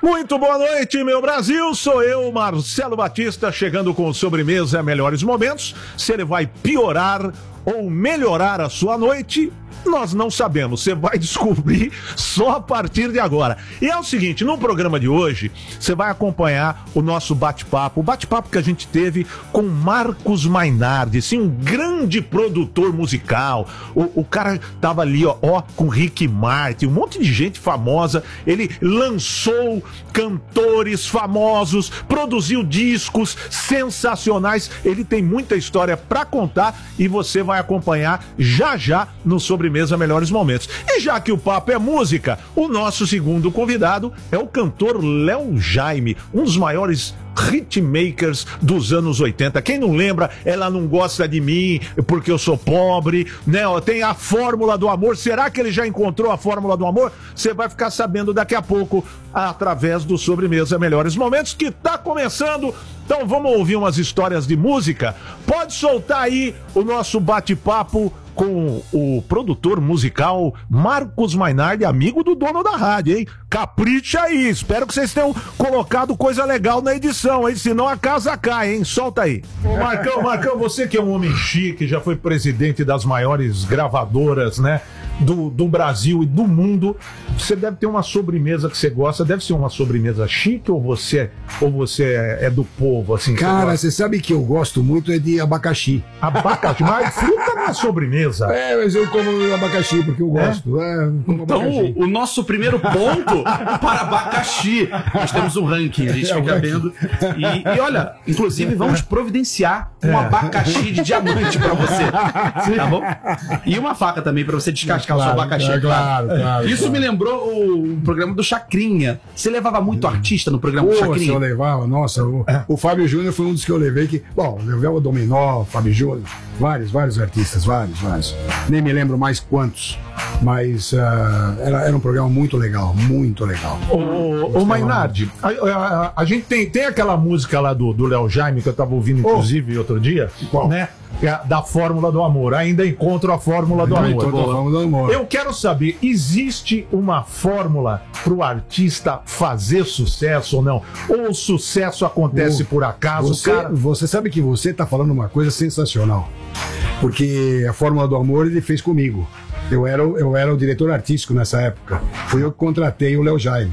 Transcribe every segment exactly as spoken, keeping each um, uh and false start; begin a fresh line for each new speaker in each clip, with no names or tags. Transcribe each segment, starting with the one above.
Muito boa noite, meu Brasil. Sou eu, Marcelo Batista, chegando com Sobremesa Melhores Momentos. Se ele vai piorar ou melhorar a sua noite, nós não sabemos. Você vai descobrir só a partir de agora. E é o seguinte, no programa de hoje, você vai acompanhar o nosso bate-papo, o bate-papo que a gente teve com Marcos Mainardi, sim, um grande produtor musical. O, o cara tava ali, ó, ó, com Rick Martin, um monte de gente famosa. Ele lançou cantores famosos, produziu discos sensacionais. Ele tem muita história pra contar e você vai acompanhar já já no Sobremesa Melhores Momentos. E já que o papo é música, o nosso segundo convidado é o cantor Léo Jaime, um dos maiores hitmakers dos anos oitenta. Quem não lembra, Ela Não Gosta de Mim Porque Eu Sou Pobre, né? Ó, tem a Fórmula do Amor. Será que ele já encontrou a Fórmula do Amor? Você vai ficar sabendo daqui a pouco através do Sobremesa Melhores Momentos, que tá começando. Então vamos ouvir umas histórias de música. Pode soltar aí o nosso bate-papo com o produtor musical Marcos Mainardi, amigo do dono da rádio, hein? Capricha aí, espero que vocês tenham colocado coisa legal na edição, hein? Senão a casa cai, hein? Solta aí. Ô Marcão, Marcão, você que é um homem chique, já foi presidente das maiores gravadoras, né? Do, do Brasil e do mundo, você deve ter uma sobremesa que você gosta. Deve ser uma sobremesa chique ou você, ou você é, é do povo, assim?
Cara, você sabe que eu gosto muito é de abacaxi.
Abacaxi? Mas fruta não é sobremesa.
É, mas eu como abacaxi porque eu gosto. É? É,
então, abacaxi. O nosso primeiro ponto para abacaxi. Nós temos um ranking, a gente
é,
fica vendo. E, e olha, inclusive vamos providenciar um é. abacaxi de diamante para você. Tá bom? E uma faca também para você descascar claro, o seu abacaxi. É, claro, claro, Isso
claro.
me lembrou o programa do Chacrinha. Você levava muito artista no programa
Pô,
do Chacrinha?
Eu levava, nossa. O, o Fábio Júnior foi um dos que eu levei que. Bom, eu levei o Dominó, o Fábio Júnior, vários, vários artistas, vários, vários. Nem me lembro mais quantos. Mas uh, era, era um programa muito legal, muito legal.
Ô, ô Mainardi, a, a, a gente tem, tem aquela música lá do, do Léo Jaime que eu tava ouvindo, inclusive, oh. outro dia,
Qual?
né? Da Fórmula do Amor. Ainda encontro a Fórmula do, amor.
A Fórmula do Amor.
Eu quero saber, existe uma fórmula pro artista fazer sucesso ou não? Ou o sucesso acontece oh, por acaso?
Você,
cara...
você sabe que você tá falando uma coisa sensacional. Porque a Fórmula do Amor ele fez comigo. Eu era, eu era o diretor artístico nessa época. Fui eu que contratei o Léo Jaime.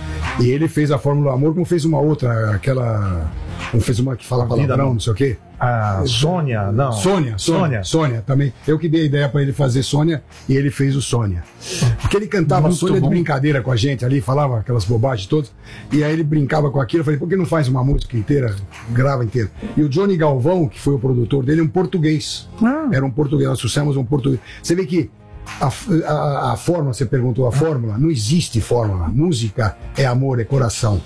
E ele fez a Fórmula do Amor, como fez uma outra, aquela... Como fez uma que fala palavrão, não sei o quê.
A Sônia, não.
Sônia, Sônia, Sônia, Sônia também. Eu que dei a ideia pra ele fazer Sônia e ele fez o Sônia. Porque ele cantava Muito Sônia bom. de brincadeira com a gente ali, falava aquelas bobagens todas. E aí ele brincava com aquilo. Eu falei, por que não faz uma música inteira, grava inteira? E o Johnny Galvão, que foi o produtor dele, é um português. Ah. Era um português, nós trouxemos um português. Você vê que A, a, a fórmula, você perguntou a fórmula, não existe fórmula. Música é amor, é coração.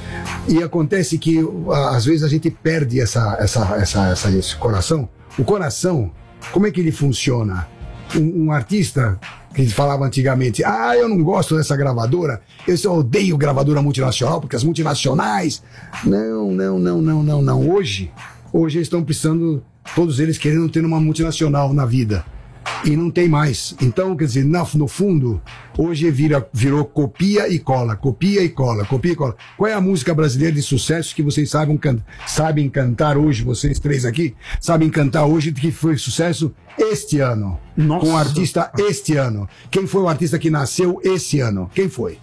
E acontece que às vezes a gente perde essa, essa, essa, essa, esse coração. O coração, como é que ele funciona? Um, um artista que falava antigamente, ah, eu não gosto dessa gravadora, eu só odeio gravadora multinacional, porque as multinacionais... Não, não, não, não, não, não. Hoje, hoje eles estão precisando, todos eles querendo ter uma multinacional na vida. E não tem mais. Então, quer dizer, no fundo, hoje vira, virou copia e cola, copia e cola, copia e cola. Qual é a música brasileira de sucesso que vocês sabem, can sabem cantar hoje, vocês três aqui, sabem cantar hoje, que foi sucesso este ano? Nossa. Com um artista este ano. Quem foi o artista que nasceu esse ano? Quem foi?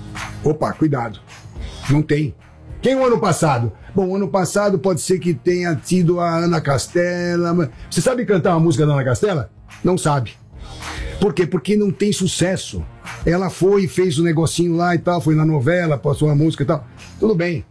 Opa, cuidado. Não tem. Quem o ano passado? Bom, o ano passado pode ser que tenha tido a Ana Castela. Você sabe cantar uma música da Ana Castela? Não sabe. Por quê? Porque não tem sucesso. Ela foi e fez o um negocinho lá e tal, foi na novela, passou a música e tal. Tudo bem.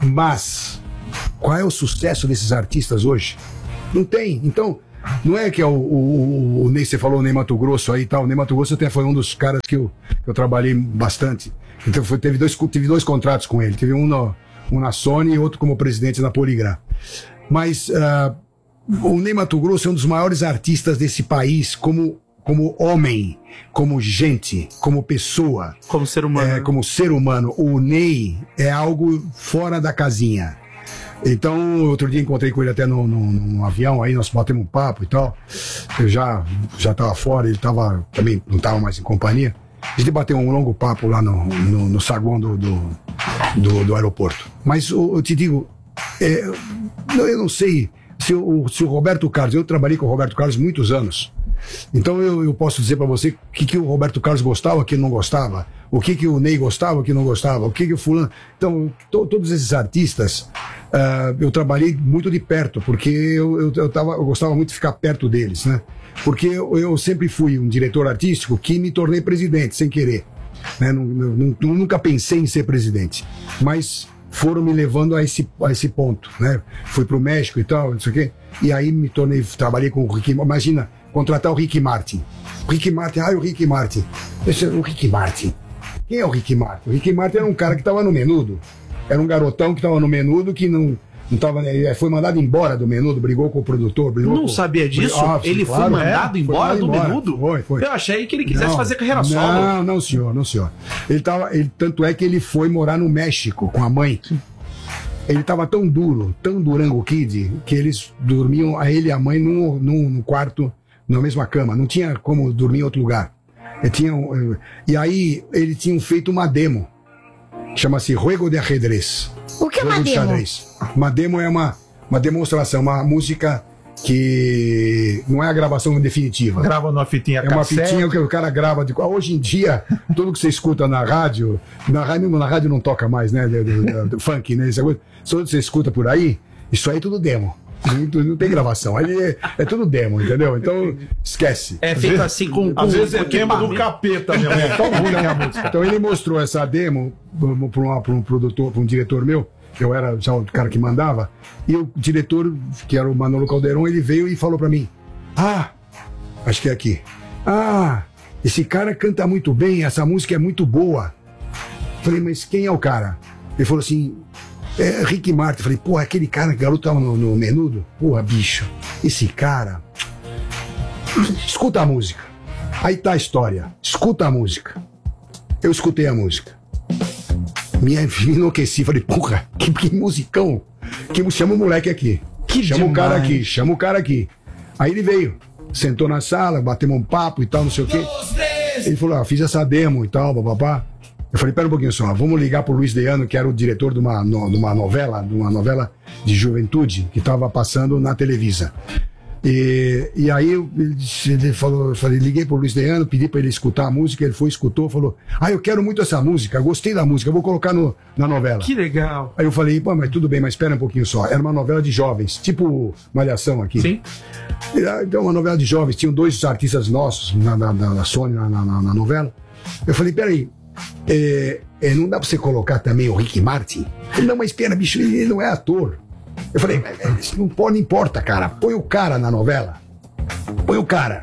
Mas qual é o sucesso desses artistas hoje? Não tem. Então, não é que é o, o, o, o Ney, você falou o Ney Mato Grosso aí e tal. O Ney Mato Grosso até foi um dos caras que eu, que eu trabalhei bastante. Então, foi, teve, dois, teve dois contratos com ele. Teve um, no, um na Sony e outro como presidente da Poligram. Mas... Uh, o Ney Mato Grosso é um dos maiores artistas desse país como, como homem, como gente, como pessoa.
Como ser humano.
É, como ser humano. O Ney é algo fora da casinha. Então, outro dia encontrei com ele até no, no, no avião, aí nós batemos um papo e tal. Eu já, já tava fora, ele tava, também não tava mais em companhia. A gente bateu um longo papo lá no, no, no saguão do, do, do, do aeroporto. Mas eu, eu te digo, é, eu não sei se o, se o Roberto Carlos, eu trabalhei com o Roberto Carlos muitos anos, então eu, eu posso dizer para você o que, que o Roberto Carlos gostava, o que não gostava, o que, que o Ney gostava, o que não gostava, o que, que o fulano... Então, to, todos esses artistas, uh, eu trabalhei muito de perto, porque eu, eu, eu, tava, eu gostava muito de ficar perto deles, né? Porque eu, eu sempre fui um diretor artístico que me tornei presidente, sem querer. Né? Nunca pensei em ser presidente, mas foram me levando a esse, a esse ponto, né? Fui pro México e tal, não sei o quê, e aí me tornei, trabalhei com o Ricky, imagina, contratar o Ricky Martin. O Ricky Martin, ah, o Ricky Martin. Esse, o Ricky Martin. Quem é o Ricky Martin? O Ricky Martin era um cara que estava no Menudo. Era um garotão que estava no Menudo, que não, não tava, foi mandado embora do Menudo, brigou com o produtor. Brigou
não
com,
sabia disso?
Ah,
ele
claro,
foi mandado
é,
embora
foi
do
embora.
Menudo?
Foi, foi.
Eu achei que ele quisesse
não,
fazer carreira solo.
Não, não, senhor, não, senhor. Ele tava, ele, tanto é que ele foi morar no México com a mãe. Ele estava tão duro, tão Durango Kid, que eles dormiam, a ele e a mãe, num, num, num quarto, na mesma cama. Não tinha como dormir em outro lugar. Ele tinha, e aí ele tinha feito uma demo, chama-se Juego de Ajedrez.
O que é uma demo?
Uma demo é uma, uma demonstração, uma música que não é a gravação definitiva.
Grava numa fitinha
É uma fitinha que o cara grava. De... Hoje em dia, tudo que você escuta na rádio, na rádio, na rádio não toca mais, né? Do, do, do funk, né? Tudo que você escuta por aí, isso aí é tudo demo. Não, não tem gravação, ali é, é tudo demo, entendeu? Então, esquece.
É feito vezes, assim com...
Às vezes é tema do capeta, meu irmão. Tão ruim a minha música.
Então ele mostrou essa demo para um produtor, para um diretor meu, que eu era já o cara que mandava, e o diretor, que era o Manolo Calderon, ele veio e falou para mim, ah, acho que é aqui, ah, esse cara canta muito bem, essa música é muito boa. Falei, mas quem é o cara? Ele falou assim... É, Ricky Martin. Falei, porra, aquele cara, que garoto tava no, no Menudo, porra, bicho, esse cara, escuta a música, aí tá a história, escuta a música. Eu escutei a música, me, me enlouqueci, falei, porra, que, que musicão, que chama o moleque aqui,
que
chama
demais.
o cara aqui, chama o cara aqui. Aí ele veio, sentou na sala, batemos um papo e tal, não sei o quê. Ele falou, ah, fiz essa demo e tal, papapá. Eu falei, pera um pouquinho só, vamos ligar pro Luiz Deano, que era o diretor de uma, no, de uma novela, de uma novela de juventude, que estava passando na Televisa. E, e aí ele falou, eu falei, liguei pro Luiz Deano, pedi para ele escutar a música, ele foi, escutou, falou, ah, eu quero muito essa música, gostei da música, vou colocar no, na novela.
Que legal.
Aí eu falei, pô, mas tudo bem, mas espera um pouquinho só, era uma novela de jovens, tipo Malhação aqui.
Sim.
Então, uma novela de jovens, tinham dois artistas nossos na, na, na, na Sony, na, na, na novela. Eu falei, peraí, É, é, não dá pra você colocar também o Ricky Martin? Ele, não, mas espera, bicho, ele não é ator. Eu falei, isso não, pode, não importa, cara. Põe o cara na novela. Põe o cara.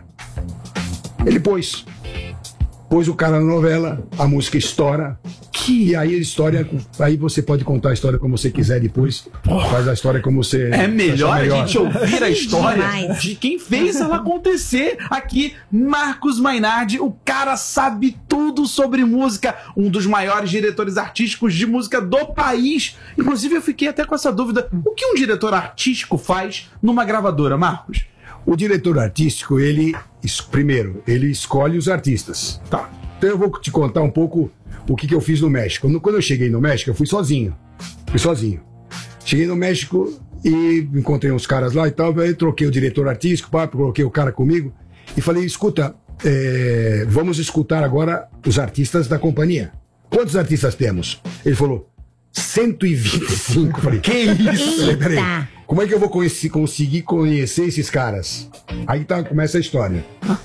Ele pôs. Pôs o cara na novela, a música estoura. E aí a história, aí você pode contar a história como você quiser depois. Faz a história como você...
É melhor, melhor. a gente ouvir a história
Demais.
de quem fez ela acontecer. Aqui, Marcos Mainardi, o cara sabe tudo sobre música, um dos maiores diretores artísticos de música do país. Inclusive, eu fiquei até com essa dúvida. O que um diretor artístico faz numa gravadora, Marcos?
O diretor artístico, ele, primeiro, ele escolhe os artistas.
Tá.
Então eu vou te contar um pouco o que, que eu fiz no México. Quando eu cheguei no México, eu fui sozinho. Fui sozinho. Cheguei no México e encontrei uns caras lá e tal. Aí troquei o diretor artístico, pá, coloquei o cara comigo e falei, escuta, é, vamos escutar agora os artistas da companhia. Quantos artistas temos? Ele falou, cento e vinte e cinco. Falei, que isso? Falei, peraí, como é que eu vou conhecer, conseguir conhecer esses caras? Aí tá, começa a história.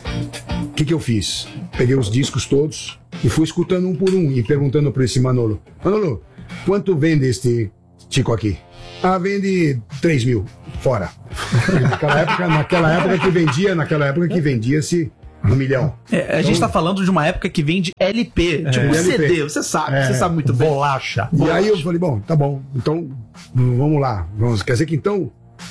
O que que eu fiz? Peguei os discos todos e fui escutando um por um e perguntando para esse Manolo, Manolo, quanto vende este Chico aqui? Ah, vende três mil, fora. Naquela época, naquela época que vendia, naquela época que vendia-se um milhão.
É, a então, gente tá falando de uma época que vende L P, é, tipo L P. C D, você sabe, é, você sabe muito bem.
Bolacha.
E
Bolacha.
aí eu falei, bom, tá bom, então vamos lá. Vamos, quer dizer que então,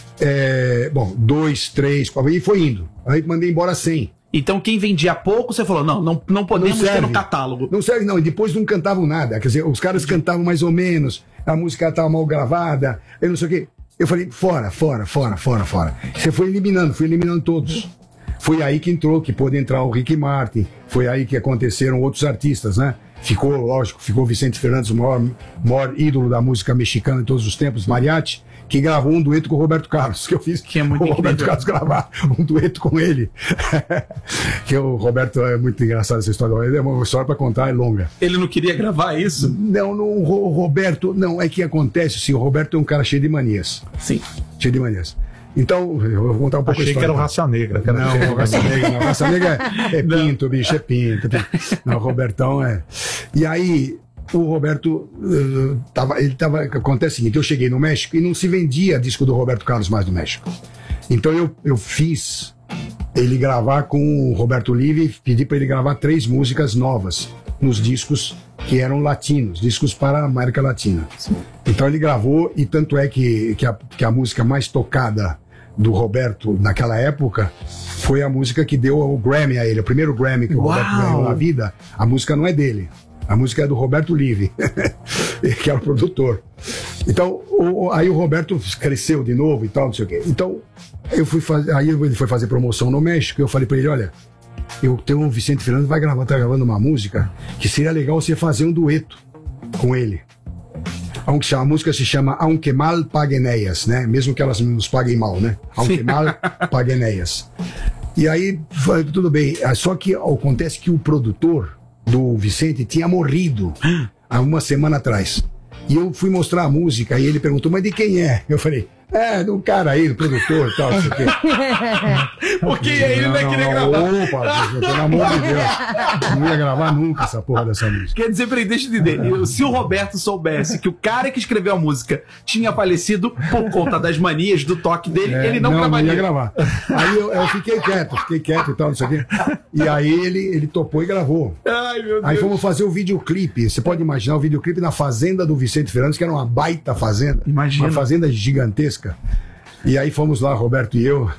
é, bom, dois, três, quatro, e foi indo. Aí mandei embora cem.
Então quem vendia pouco, você falou, não, não, não podemos não ter no catálogo.
Não serve, não, e depois não cantavam nada. Quer dizer, os caras cantavam mais ou menos, a música estava mal gravada, eu não sei o quê. Eu falei, fora, fora, fora, fora, fora. Você foi eliminando, foi eliminando todos. Foi aí que entrou, que pôde entrar o Ricky Martin, foi aí que aconteceram outros artistas, né? ficou, lógico, ficou Vicente Fernandes, o maior, maior ídolo da música mexicana de todos os tempos, mariachi, que gravou um dueto com o Roberto Carlos, que eu fiz
que é muito
o Roberto Carlos gravar um dueto com ele. Que o Roberto, é muito engraçado essa história, é uma história para contar, é longa.
Ele não queria gravar isso?
Não, não, o Roberto, não, é que acontece assim, o Roberto é um cara cheio de manias.
Sim.
Cheio de manias. Então, eu vou contar um pouco
Achei
a história.
que era o Raça Negra. Cara.
Não, o Raça Negra, não. O Raça Negra é, é pinto, bicho, é pinto. Não, o Robertão é... E aí, o Roberto, uh, tava, ele tava... Acontece o seguinte, eu cheguei no México e não se vendia disco do Roberto Carlos mais no México. Então, eu, eu fiz ele gravar com o Roberto Live e pedi para ele gravar três músicas novas nos discos que eram latinos, discos para a América Latina. Sim. Então ele gravou, e tanto é que, que, a, que a música mais tocada do Roberto naquela época foi a música que deu o Grammy a ele, o primeiro Grammy que o
Uau.
Roberto ganhou na vida. A música não é dele, a música é do Roberto Live, que era o produtor. Então, o, aí o Roberto cresceu de novo e tal, não sei o quê. Então, eu fui fazer, aí ele foi fazer promoção no México, e eu falei para ele, olha, eu tenho um Vicente Fernandes, vai gravar, tá gravando uma música que seria legal você fazer um dueto com ele. A música se chama Aunque Mal Paguen Ellas, né? Mesmo que elas nos paguem mal, né? Aunque Mal Paguen Ellas. E aí, falei, tudo bem. Só que acontece que o produtor do Vicente tinha morrido há uma semana atrás. E eu fui mostrar a música e ele perguntou, mas de quem é? Eu falei, é, do cara aí, do produtor e tal, não sei o quê.
Porque aí ele não ia querer gravar.
Opa, pelo amor de Deus. Não ia gravar nunca essa porra dessa música.
Quer dizer, peraí, deixa eu entender. Eu, se o Roberto soubesse que o cara que escreveu a música tinha falecido por conta das manias do toque dele,
É,
ele não,
não
gravaria.
Não ia gravar. Aí eu, eu fiquei quieto, fiquei quieto e tal, não sei o quê. E aí ele, ele topou e gravou.
Ai, meu Deus.
Aí fomos fazer o videoclipe. Você pode imaginar o videoclipe na fazenda do Vicente Fernandes, que era uma baita fazenda.
Imagina.
Uma fazenda gigantesca. E aí fomos lá, Roberto e eu.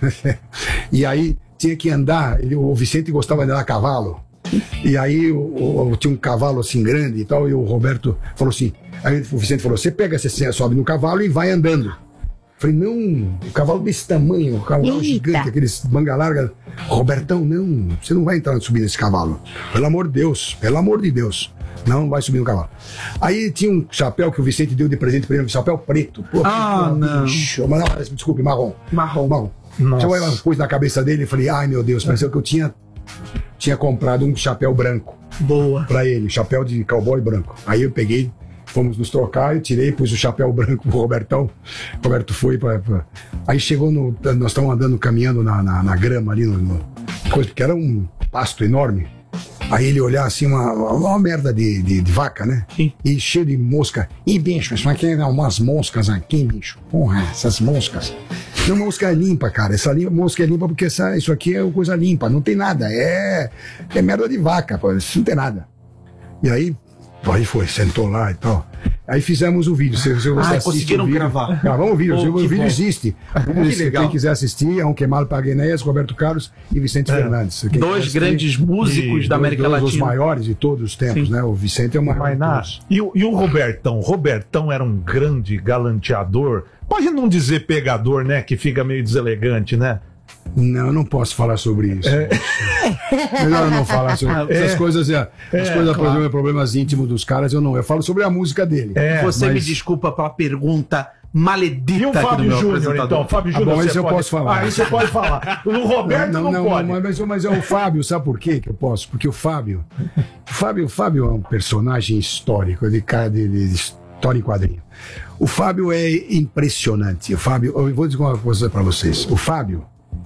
E aí tinha que andar. Ele, o Vicente gostava de andar a cavalo. E aí o, o, tinha um cavalo assim grande e tal. E o Roberto falou assim. Aí o Vicente falou: você pega, você sobe no cavalo e vai andando. Eu falei: não, o cavalo desse tamanho, o cavalo
Eita.
gigante, aqueles manga larga. Robertão, não, você não vai entrar subir nesse cavalo. Pelo amor de Deus, pelo amor de Deus. Não vai subir no cavalo. Aí tinha um chapéu que o Vicente deu de presente pra ele, um chapéu preto. Pô,
Ah,
pô,
não.
bicho, mas não, desculpe, marrom.
Marrom.
Marrom.
Nossa.
Então eu pus na cabeça dele e falei, ai meu Deus, pareceu que eu tinha, tinha comprado um chapéu branco
Boa.
pra ele, chapéu de cowboy branco. Aí eu peguei, fomos nos trocar, eu tirei, pus o chapéu branco pro Robertão. O Roberto foi pra, pra... Aí chegou no. Nós estávamos andando, caminhando na, na, na grama ali, no, no, coisa, porque era um pasto enorme. Aí ele olhar assim, uma, uma merda de, de, de vaca, né?
Sim.
E cheio de mosca. Ih, bicho, isso aqui é umas moscas aqui, bicho. Porra, essas moscas. Não, mosca é limpa, cara. Essa limpa, mosca é limpa porque essa, isso aqui é coisa limpa. Não tem nada. É, é merda de vaca, pô. Isso não tem nada. E aí, aí foi, sentou lá e tal. Aí fizemos o vídeo. Se, se você
Ah,
assiste
conseguiram
o vídeo,
gravar.
Gravamos o vídeo.
Oh,
o
que
vídeo
bom.
existe.
Que
Se
legal.
quem quiser assistir, é um Kemal Pagueneias, Roberto Carlos e Vicente
É.
Fernandes. Quem quiser
Dois
assistir,
grandes músicos
E
da América
dois dos
Latina.
maiores de todos os tempos,
Sim.
né? O Vicente é o maior.
Mas
de
na-
todos.
e, o, e o Robertão? Robertão era um grande galanteador. Pode não dizer pegador, né? Que fica meio deselegante, né?
Não, eu não posso falar sobre isso.
É.
Melhor eu não falar sobre essas coisas. É, as
É,
coisas,
claro.
problemas, problemas íntimos dos caras, eu não. Eu falo sobre a música dele.
É,
Você me
mas-
desculpa pela pergunta maledita
E o
aqui do
Fábio
meu
Júnior,
apresentador.
então? Fábio
Ah,
Júnior,
bom,
você
esse eu
pode-
posso falar.
Ah, isso você pode falar. O Roberto não,
não,
pode.
Mas, mas é o Fábio, sabe por quê que eu posso? Porque o Fábio. O Fábio, o Fábio é um personagem histórico, de, cara de, de história em quadrinho. O Fábio é impressionante. O Fábio, eu vou dizer uma coisa pra vocês. O Fábio,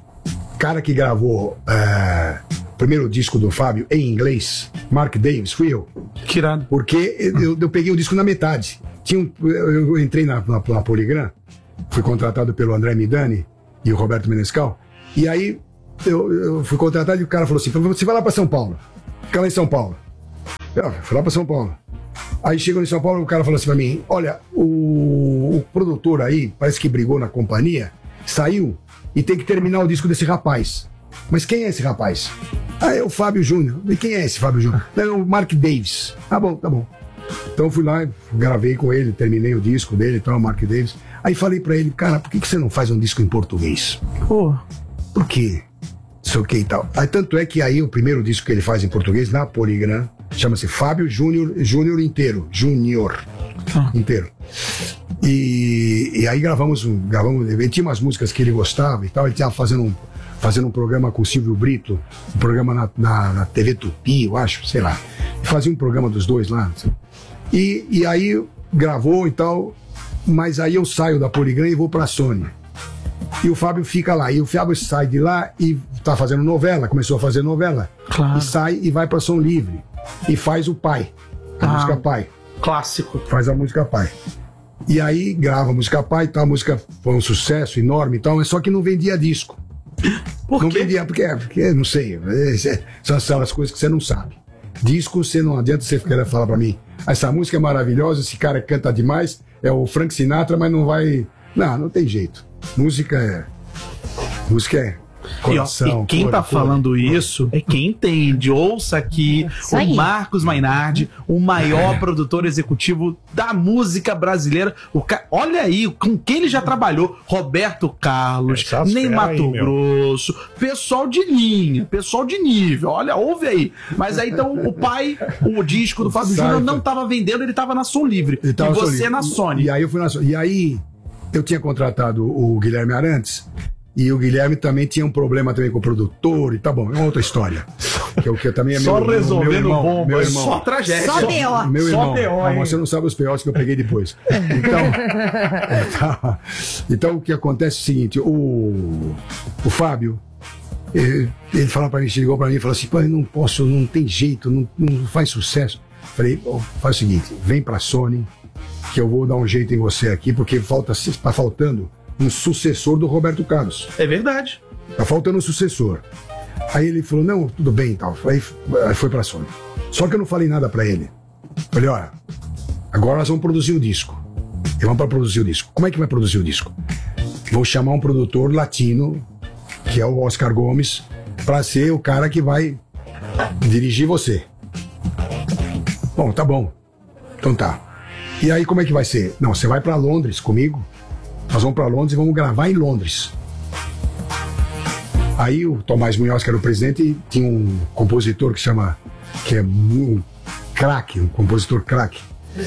cara que gravou é, o primeiro disco do Fábio em inglês, Mark Davis, fui eu.
Que irado.
Porque eu, eu peguei o disco na metade. Tinha um, eu, eu entrei na, na, na Poligram, fui contratado pelo André Midani e o Roberto Menescal. E aí eu, eu fui contratado e o cara falou assim: você vai lá para São Paulo, fica lá em São Paulo. Eu fui lá para São Paulo. Aí chegou em São Paulo, o cara falou assim para mim: olha, o, o produtor aí parece que brigou na companhia, saiu e tem que terminar o disco desse rapaz. Mas quem é esse rapaz? Ah, é o Fábio Júnior. E quem é esse Fábio Júnior? É o Mark Davis. Ah, bom, tá bom. Então eu fui lá, gravei com ele, terminei o disco dele e tal, Mark Davis. Aí falei pra ele: cara, por que, que você não faz um disco em português?
Pô,
Por quê? Sei o que e tal. Aí tanto é que aí o primeiro disco que ele faz em português, na Poligram, chama-se Fábio Júnior, Júnior inteiro, Júnior
Ah.
inteiro. E, e aí gravamos, um, gravamos, ele tinha umas músicas que ele gostava e tal, ele estava fazendo um, fazendo um programa com o Silvio Brito, um programa na, na, na T V Tupi, eu acho, sei lá. Fazia um programa dos dois lá. E, e aí gravou e tal, mas aí eu saio da Poligram e vou pra Sony. E o Fábio fica lá, e o Fábio sai de lá e tá fazendo novela, começou a fazer novela.
Claro.
E sai e vai pra Som Livre. E faz o Pai, a
Ah.
música Pai.
Clássico.
Faz a música Pai. E aí grava a música Pai e tal, a música foi um sucesso enorme e tal, mas só que não vendia disco.
Por
não
quê?
vendia, porque, porque não sei, é, são aquelas coisas que você não sabe. Disco, você não adianta você querer falar pra mim, essa música é maravilhosa, esse cara canta demais, é o Frank Sinatra, mas não vai... Não, não tem jeito. Música é... Música é coração.
E, ó, e quem
cor,
tá
cor,
falando
cor.
isso é quem entende. Ouça aqui
Isso
o
aí.
Marcos Mainardi, o maior produtor executivo da música brasileira. O ca... Olha aí com quem ele já trabalhou: Roberto Carlos,
Essas
Ney
fera aí,
Mato
meu.
Grosso, pessoal de linha, pessoal de nível. Olha, ouve aí. Mas aí então o pai, o disco do Fábio
Sai,
Júnior não
foi.
tava vendendo, ele tava na Som Livre.
Ele tava
e
na Som
você
Livre.
na
E-
Sony.
E aí eu fui na Sony. E aí eu tinha contratado o Guilherme Arantes. E o Guilherme também tinha um problema também com o produtor e tá bom, é uma outra história. Que, é o que também é
Só
meu,
resolvendo
meu irmão,
bomba,
meu
hein?
irmão.
Só tragédia.
Só B O.
Meu
Só
irmão,
P O,
ah,
hein?
mas você não sabe os P Os que eu peguei depois. Então, então, então o que acontece é o seguinte, o, o Fábio, ele, ele falou pra mim, chegou pra mim e falou assim, pô, eu não posso, não tem jeito, não, não faz sucesso. Falei, oh, faz o seguinte, vem pra Sony, que eu vou dar um jeito em você aqui, porque falta, tá faltando um sucessor do Roberto Carlos.
É verdade.
Tá faltando um sucessor. Aí ele falou, não, tudo bem e tal. Aí aí foi pra Sony. Só que eu não falei nada pra ele. Falei, olha, agora nós vamos produzir o disco. E vamos pra produzir o disco. Como é que vai produzir o disco? Vou chamar um produtor latino, que é o Oscar Gomes, pra ser o cara que vai dirigir você. Bom, tá bom. Então tá. E aí como é que vai ser? Não, você vai pra Londres comigo. Nós vamos pra Londres e vamos gravar em Londres. Aí o Tomás Munhoz, que era o presidente, tinha um compositor que chama, que é um craque, um compositor craque,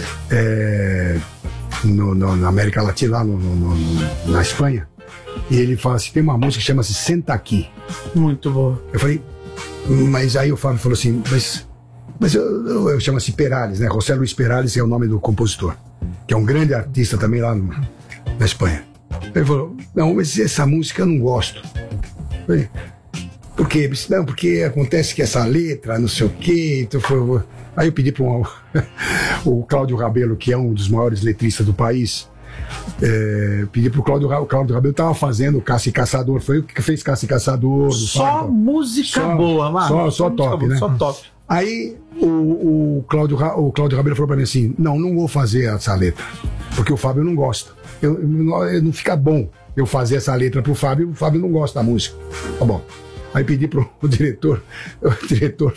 é, no, no, na América Latina, lá no, no, no, na Espanha. E ele fala assim, tem uma música que chama-se Senta Aqui.
Muito boa.
Eu falei, mas aí o Fábio falou assim, mas, mas eu, eu, eu chamo-se Perales, né? José Luis Perales é o nome do compositor, que é um grande artista também lá no, na Espanha. Ele falou, não, mas essa música eu não gosto. Eu falei, por quê? Eu disse, não, porque acontece que essa letra, não sei o quê. Então foi... Aí eu pedi para um, o Cláudio Rabelo, que é um dos maiores letristas do país, é, pedi para o Cláudio, o Cláudio Rabelo estava fazendo Caça e Caçador, foi o que fez Caça e Caçador. do
Só
Fábio.
música
Só-
boa, mano.
só- só
música
top,
boa,
né?
Só top.
Aí o, o, Cláudio, Ra- o Cláudio Rabelo falou para mim assim, não, não vou fazer essa letra, porque o Fábio não gosta. Eu, eu não, eu- não fica bom eu fazer essa letra pro Fábio, o Fábio não gosta da música. Tá bom. Aí pedi pro o diretor, o diretor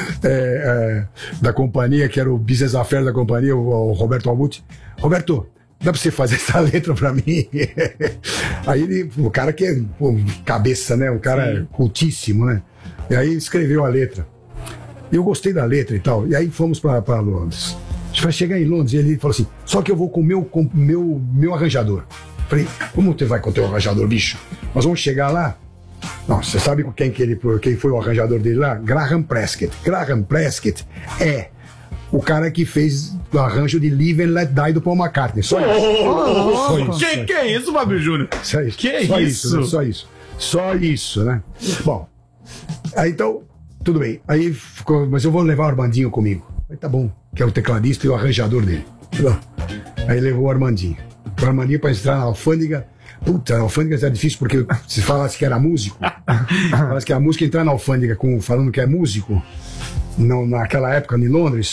é, é, da companhia, que era o business affair da companhia, o, o Roberto Albuti. Roberto, dá pra você fazer essa letra pra mim? Aí ele, o cara que é pô, cabeça, né? Um cara
Sim.
cultíssimo, né? E aí escreveu a letra. E eu gostei da letra e tal. E aí fomos pra, pra Londres. A gente vai chegar em Londres e ele falou assim: só que eu vou com o meu, com meu, meu arranjador. Falei, como você vai com o teu arranjador, bicho? Nós vamos chegar lá. Não, você sabe com quem, que ele, quem foi o arranjador dele lá? Graham Prescott. Graham Prescott é o cara que fez o arranjo de Live and Let Die do Paul McCartney. Só isso. Só isso.
Que que é isso, Fábio Júnior?
Só isso.
Que
só
isso?
né? Só isso. Só isso, né? Bom, aí então, tudo bem. Aí ficou, mas eu vou levar o Armandinho comigo. Aí tá bom, que é o tecladista e o arranjador dele. Tá bom. Aí levou o Armandinho. O Armandinho para entrar na alfândega. Puta, a alfândega era difícil porque se falasse que era músico, falasse que a música entrar na alfândega com, falando que é músico, não, naquela época em Londres,